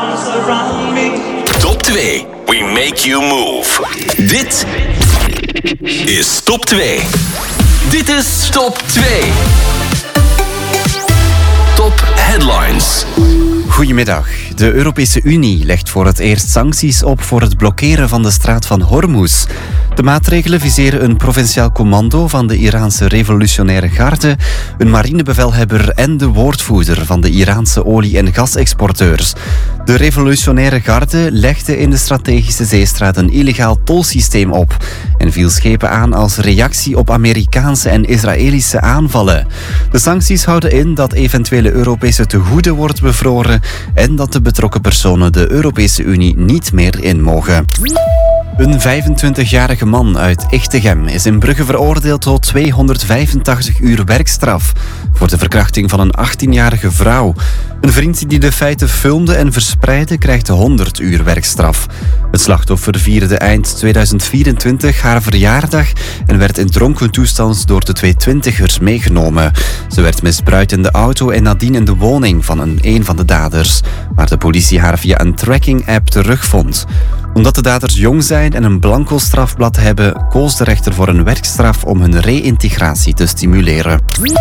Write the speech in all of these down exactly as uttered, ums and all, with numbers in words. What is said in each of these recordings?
Top twee. We make you move. Dit is Top twee. Dit is Top twee. Top Headlines. Goedemiddag. De Europese Unie legt voor het eerst sancties op voor het blokkeren van de straat van Hormuz. De maatregelen viseren een provinciaal commando van de Iraanse revolutionaire garde, een marinebevelhebber en de woordvoerder van de Iraanse olie- en gasexporteurs. De revolutionaire garde legde in de strategische zeestraat een illegaal tolsysteem op en viel schepen aan als reactie op Amerikaanse en Israëlische aanvallen. De sancties houden in dat eventuele Europese tegoeden wordt bevroren en dat de betrokken personen de Europese Unie niet meer in mogen. Een vijfentwintigjarige man uit Echtegem is in Brugge veroordeeld tot tweehonderdvijfentachtig uur werkstraf voor de verkrachting van een achttienjarige vrouw. Een vriend die de feiten filmde en verspreidde krijgt honderd uur werkstraf. Het slachtoffer vierde eind tweeduizend vierentwintig haar verjaardag en werd in dronken toestand door de twee twintigers meegenomen. Ze werd misbruikt in de auto en nadien in de woning van een, een van de daders, waar de politie haar via een tracking-app terugvond. Omdat de daders jong zijn en een blanco strafblad hebben, koos de rechter voor een werkstraf om hun reïntegratie te stimuleren.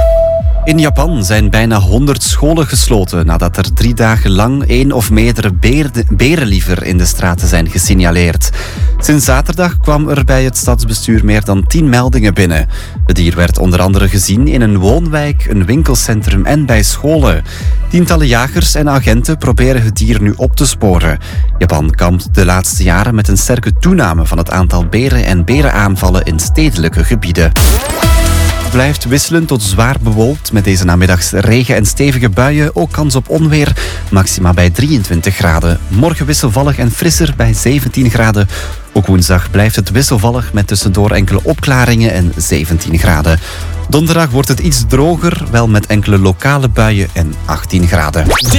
In Japan zijn bijna honderd scholen gesloten nadat er drie dagen lang één of meerdere beerde, berenliever in de straten zijn gesignaleerd. Sinds zaterdag kwam er bij het stadsbestuur meer dan tien meldingen binnen. Het dier werd onder andere gezien in een woonwijk, een winkelcentrum en bij scholen. Tientallen jagers en agenten proberen het dier nu op te sporen. Japan kampt de laatste jaren met een sterke toename van het aantal beren en berenaanvallen in stedelijke gebieden. Het blijft wisselend tot zwaar bewolkt met deze namiddags regen en stevige buien. Ook kans op onweer, maxima bij drieëntwintig graden. Morgen wisselvallig en frisser bij zeventien graden. Ook woensdag blijft het wisselvallig met tussendoor enkele opklaringen en zeventien graden. Donderdag wordt het iets droger, wel met enkele lokale buien en achttien graden.